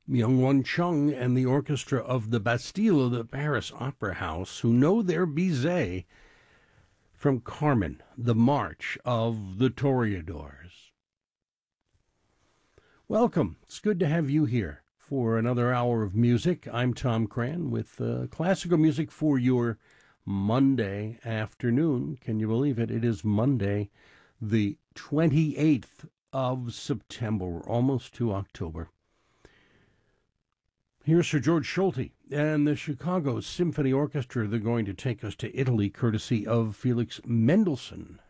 Myung-Whun Chung and the orchestra of the Bastille of the Paris Opera House, who know their Bizet from Carmen, the March of the Toreadors. Welcome. It's good to have you here for another hour of music. I'm Tom Cran with classical music for your Monday afternoon. Can you believe it? It is Monday, the 28th of September. We're almost to October. Here's Sir George Solti and the Chicago Symphony Orchestra. They're going to take us to Italy, courtesy of Felix Mendelssohn.